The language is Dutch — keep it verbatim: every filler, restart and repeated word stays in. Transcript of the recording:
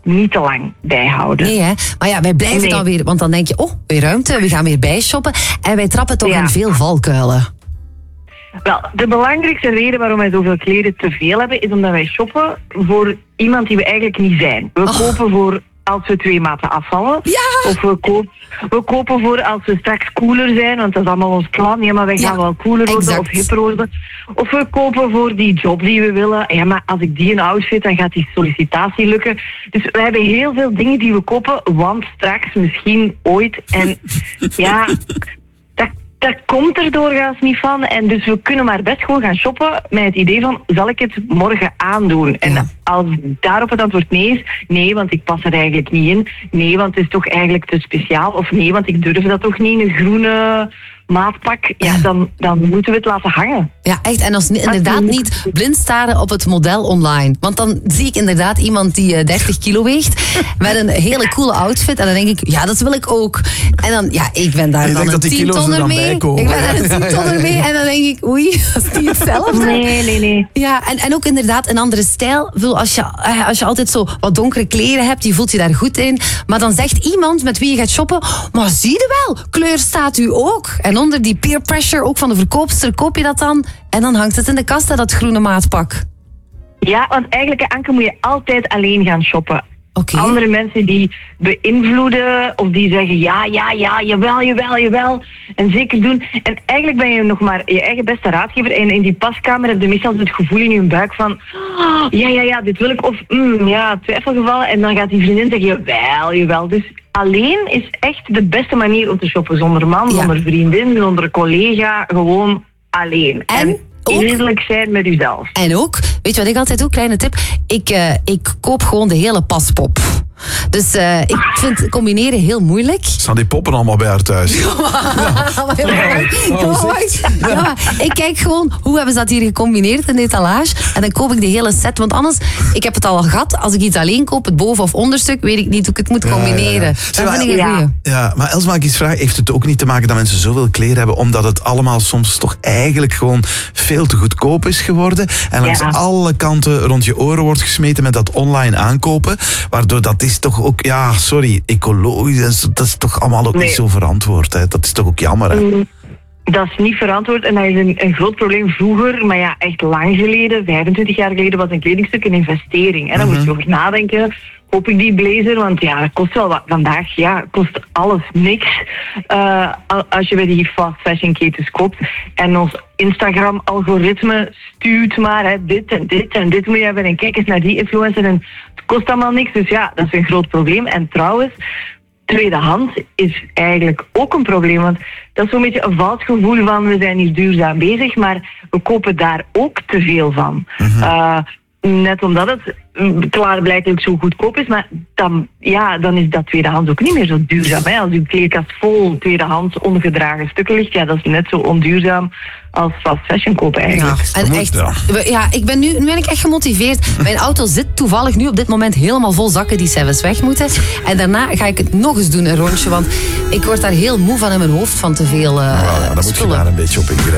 niet te lang bijhouden. Nee, hè? Maar ja, wij blijven Nee. dan weer, want dan denk je, oh, weer ruimte, we gaan weer bijshoppen. En wij trappen toch Ja. in veel valkuilen. Wel, de belangrijkste reden waarom wij zoveel kleren te veel hebben, is omdat wij shoppen voor iemand die we eigenlijk niet zijn. We Oh. kopen voor als we twee maten afvallen. Ja. Of we, koop, we kopen voor als we straks cooler zijn, want dat is allemaal ons plan. Ja, maar wij gaan Ja, wel cooler worden exact. of hipper worden. Of we kopen voor die job die we willen. Ja, maar als ik die een outfit, dan gaat die sollicitatie lukken. Dus we hebben heel veel dingen die we kopen, want straks misschien ooit. En ja, dat, dat komt er doorgaans niet van. En dus we kunnen maar best gewoon gaan shoppen met het idee van, zal ik het morgen aandoen? En Ja. als daarop het antwoord nee is, nee, want ik pas er eigenlijk niet in. Nee, want het is toch eigenlijk te speciaal. Of nee, want ik durf dat toch niet in een groene maatpak. Ja, dan, dan moeten we het laten hangen. Ja, echt. En als inderdaad niet blind staren op het model online. Want dan zie ik inderdaad iemand die uh, dertig kilo weegt met een hele coole outfit. En dan denk ik, ja, dat wil ik ook. En dan, ja, ik ben daar Je dan denkt een dat die tien kilo's er tonner dan mee. bij komen. Ik ben daar een tien tonner mee. En dan denk ik, oei, dat is niet hetzelfde. Nee, nee, nee. Ja, en, en ook inderdaad een andere stijl. Ik bedoel, Als je, eh, als je altijd zo wat donkere kleren hebt, je voelt je daar goed in. Maar dan zegt iemand met wie je gaat shoppen, maar zie je wel, kleur staat u ook. En onder die peer pressure ook van de verkoopster koop je dat dan. En dan hangt het in de kast, hè, dat groene maatpak. Ja, want eigenlijk, Anke, moet je altijd alleen gaan shoppen. Oké. Andere mensen die beïnvloeden of die zeggen ja, ja, ja, jawel, jawel, jawel. En zeker doen. En eigenlijk ben je nog maar je eigen beste raadgever. En in die paskamer heb je meestal het gevoel in je buik van oh, ja, ja, ja, dit wil ik. Of mm, ja, twijfelgevallen. En dan gaat die vriendin zeggen jawel, jawel. Dus alleen is echt de beste manier om te shoppen. Zonder man, Ja. zonder vriendin, zonder collega. Gewoon alleen. En ook- eerlijk zijn met uzelf. En ook, weet je wat ik altijd doe? Kleine tip. Ik, uh, ik koop gewoon de hele paspop. Dus uh, ik vind combineren heel moeilijk. Staan die poppen allemaal bij haar thuis? Maar helemaal niet. Ja, maar wacht. Ja, maar ik kijk gewoon, hoe hebben ze dat hier gecombineerd in de etalage? En dan koop ik de hele set. Want anders, ik heb het al gehad. Als ik iets alleen koop, het boven- of onderstuk, weet ik niet hoe ik het moet combineren. Ja, ja, ja. Dat vind ik een Ja. goeie. Ja, maar Els, mag ik eens vragen, heeft het ook niet te maken dat mensen zoveel kleren hebben, omdat het allemaal soms toch eigenlijk gewoon veel te goedkoop is geworden en langs Ja. alle kanten rond je oren wordt gesmeten met dat online aankopen, waardoor dat is toch ook, ja, sorry, ecologisch, dat is, dat is toch allemaal ook Nee. niet zo verantwoord. Hè? Dat is toch ook jammer, hè? Mm, Dat is niet verantwoord en dat is een, een groot probleem vroeger, maar ja, echt lang geleden, vijfentwintig jaar geleden, was een kledingstuk een investering. En dan moet je over nadenken, koop ik die blazer, want ja, dat kost wel wat. Vandaag, ja, kost alles niks. Uh, als je bij die fast fashion ketens koopt en ons Instagram-algoritme stuurt maar, hè, dit en dit en dit moet je hebben en kijk eens naar die influencer en het kost allemaal niks. Dus ja, dat is een groot probleem. En trouwens, tweedehands is eigenlijk ook een probleem, want dat is zo'n beetje een vals gevoel van we zijn hier duurzaam bezig, maar we kopen daar ook te veel van. Mhm. Uh, net omdat het mm, klaarblijkelijk zo goedkoop is, maar dan, ja, dan is dat tweedehands ook niet meer zo duurzaam. Hè? Als uw kleerkast vol tweedehands ongedragen stukken ligt, ja, dat is net zo onduurzaam als fast fashion kopen Ja, eigenlijk. en moet, echt, ja. we- ja, ik ben nu, nu ben ik echt gemotiveerd. Mijn auto zit toevallig nu op dit moment helemaal vol zakken die zelfs weg moeten. En daarna ga ik het nog eens doen, een rondje. Want ik word daar heel moe van in mijn hoofd van te veel uh, Ja, dan moet je spullen. daar een beetje op ingrijpen.